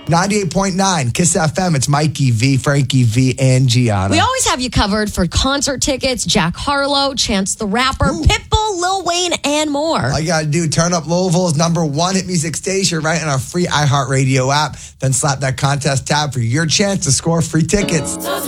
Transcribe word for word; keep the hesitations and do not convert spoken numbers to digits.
ninety-eight point nine Kiss F M. It's Mikey V, Frankie V, and Gianna. We always have you covered for concert tickets, Jack Harlow, Chance the Rapper, Ooh. Pitbull, Lil Wayne, and more. All you got to do, turn up Louisville's number one hit music station right in our free iHeartRadio app. Then slap that contest tab for your chance to score free tickets.